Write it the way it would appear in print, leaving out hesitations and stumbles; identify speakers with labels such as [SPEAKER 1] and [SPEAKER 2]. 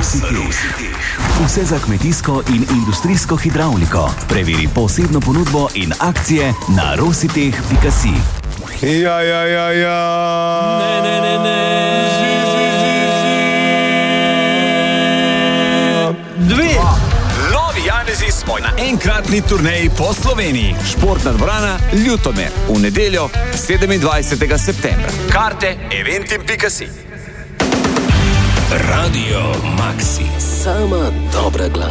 [SPEAKER 1] Vse za kmetijsko in industrijsko hidravliko. Preveri posebno ponudbo in akcije na rositeh.si.
[SPEAKER 2] Ja.
[SPEAKER 3] Dve. Novi Janezi smo na enkratni turneji po Sloveniji. Športna dvorana Ljutomer v nedeljo 27. septembra. Karte eventim.si.
[SPEAKER 4] Radio Maxi. Sama dobra glasba.